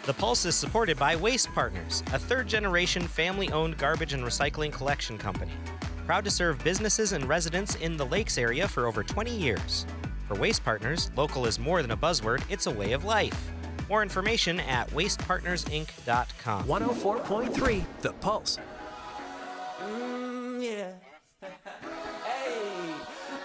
The Pulse is supported by Waste Partners, a third-generation family-owned garbage and recycling collection company. Proud to serve businesses and residents in the Lakes area for over 20 years. For Waste Partners, local is more than a buzzword, it's a way of life. More information at wastepartnersinc.com. 104.3 The Pulse. Yeah.